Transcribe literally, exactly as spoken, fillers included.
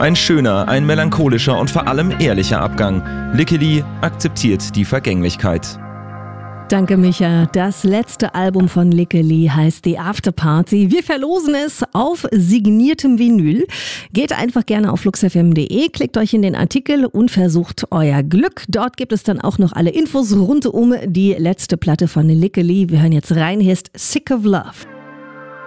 Ein schöner, ein melancholischer und vor allem ehrlicher Abgang. Lickeli akzeptiert die Vergänglichkeit. Danke, Micha. Das letzte Album von Lickeli heißt The After Party. Wir verlosen es auf signiertem Vinyl. Geht einfach gerne auf flux f m punkt d e, klickt euch in den Artikel und versucht euer Glück. Dort gibt es dann auch noch alle Infos rund um die letzte Platte von Lickeli. Wir hören jetzt rein. Hier ist Sick of Love.